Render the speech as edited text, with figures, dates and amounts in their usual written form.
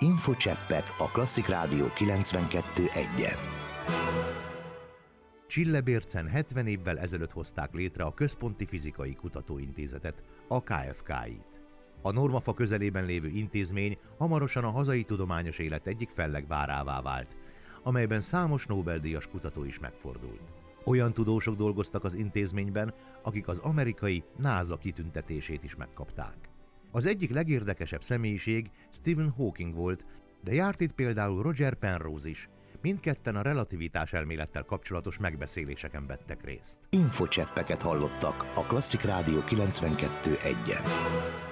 Infocseppek a Klasszik Rádió 92.1-en. Csillebércen 70 évvel ezelőtt hozták létre a Központi Fizikai Kutatóintézetet, a KFK-t. A Normafa közelében lévő intézmény hamarosan a hazai tudományos élet egyik fellegvárává vált, amelyben számos Nobel-díjas kutató is megfordult. Olyan tudósok dolgoztak az intézményben, akik az amerikai NASA kitüntetését is megkapták. Az egyik legérdekesebb személyiség Stephen Hawking volt, de járt itt például Roger Penrose is. Mindketten a relativitás elmélettel kapcsolatos megbeszéléseken vettek részt. Infocseppeket hallottak a Klasszik Rádió 92.1-en.